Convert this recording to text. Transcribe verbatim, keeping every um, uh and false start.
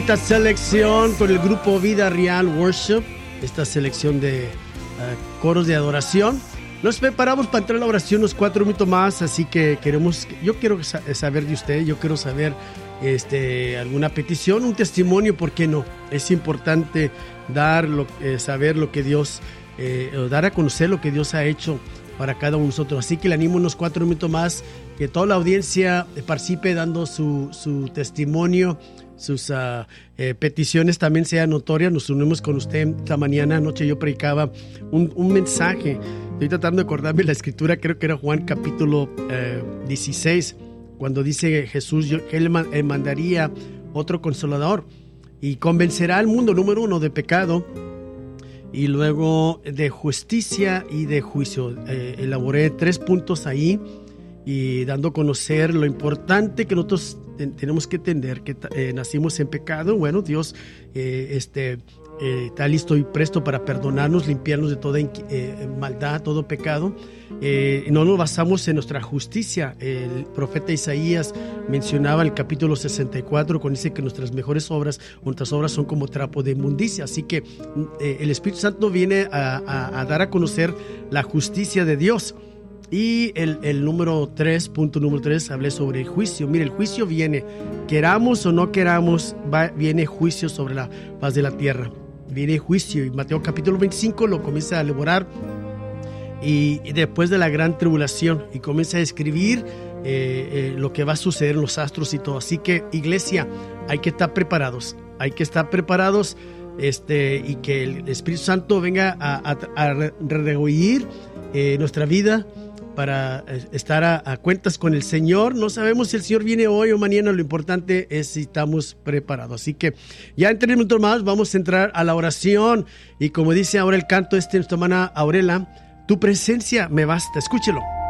Esta selección con el grupo Vida Real Worship, esta selección de uh, coros de adoración. Nos preparamos para entrar a la oración unos cuatro minutos más, así que queremos, yo quiero saber de usted, yo quiero saber este, alguna petición, un testimonio, ¿por qué no? Es importante dar lo, eh, saber lo que Dios, eh, dar a conocer lo que Dios ha hecho para cada uno de nosotros. Así que le animo unos cuatro minutos más, que toda la audiencia participe dando su, su testimonio, sus uh, eh, peticiones también sean notorias. Nos unimos con usted esta mañana, anoche yo predicaba un, un mensaje. Estoy tratando de acordarme la escritura, creo que era Juan capítulo eh, dieciséis, cuando dice Jesús yo, que Él mandaría otro consolador y convencerá al mundo, número uno, de pecado y luego de justicia y de juicio. Eh, elaboré tres puntos ahí y dando a conocer lo importante que nosotros tenemos que entender, que eh, nacimos en pecado. Bueno, Dios eh, este, eh, está listo y presto para perdonarnos, limpiarnos de toda eh, maldad, todo pecado. Eh, no nos basamos en nuestra justicia. El profeta Isaías mencionaba el capítulo sesenta y cuatro, cuando dice que nuestras mejores obras, nuestras obras son como trapo de inmundicia. Así que eh, el Espíritu Santo viene a, a, a dar a conocer la justicia de Dios. Y el, el número tres, punto número tres, hablé sobre el juicio. Mire, el juicio viene, queramos o no queramos, va, viene juicio sobre la faz de la tierra. Viene juicio, y Mateo capítulo veinticinco lo comienza a elaborar. Y, y después de la gran tribulación, y comienza a escribir eh, eh, lo que va a suceder en los astros y todo. Así que, iglesia, hay que estar preparados, hay que estar preparados este, y que el Espíritu Santo venga a, a, a redarguir eh, nuestra vida, para estar a, a cuentas con el Señor. No sabemos si el Señor viene hoy o mañana, lo importante es si estamos preparados. Así que ya en tres minutos más vamos a entrar a la oración, y como dice ahora el canto este, nuestra hermana Aurela, tu presencia me basta. Escúchelo.